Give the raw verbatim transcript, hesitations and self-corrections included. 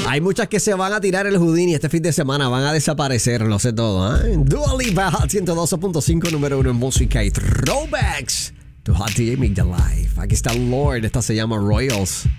Hay muchas que se van a tirar el Houdini este fin de semana, van a desaparecer, lo sé todo. ¿eh? Dua Lipa, ciento doce punto cinco, número uno en música y throwbacks. Tu Hot D J Make the Life. Aquí está Lord, esta se llama Royals.